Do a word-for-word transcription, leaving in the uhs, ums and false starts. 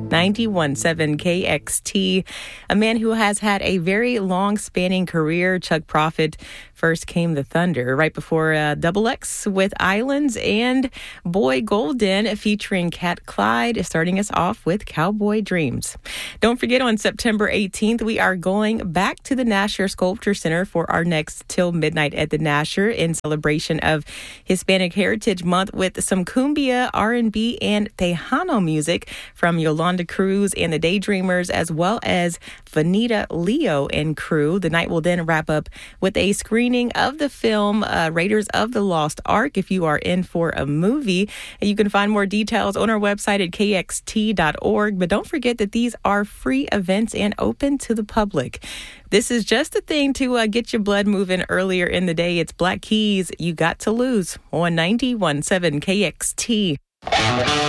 ninety-one point seven K X T. A man who has had a very long-spanning career, Chuck Prophet. First came The Thunder, right before uh, Double X with Islands, and Boy Golden featuring Cat Clyde, starting us off with Cowboy Dreams. Don't forget, on September eighteenth, we are going back to the Nasher Sculpture Center for our next Till Midnight at the Nasher in celebration of Hispanic Heritage Month with some cumbia, R and B, and Tejano music from Yolanda Cruz and the Daydreamers, as well as Vanita Leo and crew. The night will then wrap up with a screening of the film uh, Raiders of the Lost Ark if you are in for a movie. And you can find more details on our website at K X T dot org. But don't forget that these are free events and open to the public. This is just a thing to uh, get your blood moving earlier in the day. It's Black Keys, You Got to Lose on ninety-one point seven K X T.